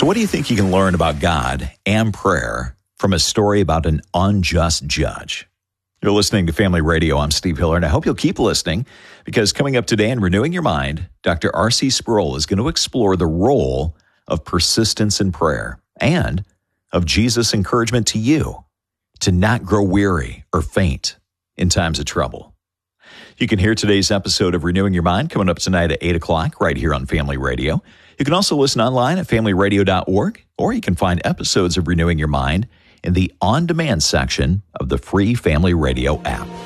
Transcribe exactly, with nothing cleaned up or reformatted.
So what do you think you can learn about God and prayer from a story about an unjust judge? You're listening to Family Radio. I'm Steve Hiller, and I hope you'll keep listening because coming up today in Renewing Your Mind, Doctor R C Sproul is going to explore the role of persistence in prayer and of Jesus' encouragement to you to not grow weary or faint in times of trouble. You can hear today's episode of Renewing Your Mind coming up tonight at eight o'clock right here on Family Radio. You can also listen online at family radio dot org, or you can find episodes of Renewing Your Mind in the on-demand section of the free Family Radio app.